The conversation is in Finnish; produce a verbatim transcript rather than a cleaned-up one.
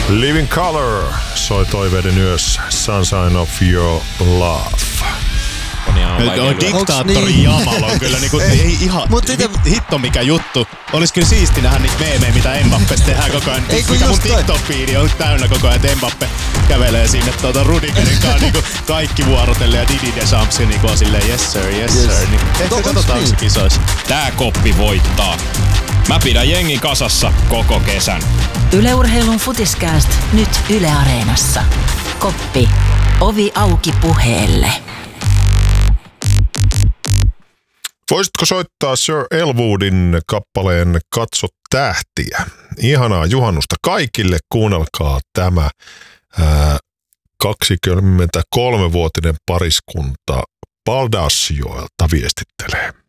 Living Color soi toiveiden yössä. Sunshine of Your Love. On diktaattori niin? Jamal on kyllä niinku, ei ihan hit, hitto mikä juttu. Olis kyllä siisti nähdä niitä meemejä, mitä Mbappesta tehdään koko ajan. Ei, mikä mun TikTok-fiidi on täynnä koko ajan, että Mbappe kävelee sinne tuota Rudigerin kanssa niinku kaikki vuorotelle ja Didi Deschamps niinku on silleen yes sir, yes, yes. sir. Niin, ehkä katsotaan niin? Se kisoissa. Tää koppi voittaa. Mä pidän jengi kasassa koko kesän. Yle Urheilun Futiskääst nyt Yle Areenassa. Koppi. Ovi auki puheelle. Voisitko soittaa Sir Elwoodin kappaleen Katso tähtiä? Ihanaa juhannusta kaikille. Kuunnelkaa tämä ää, kaksikymmentäkolmevuotinen pariskunta Baldassioilta viestittelee.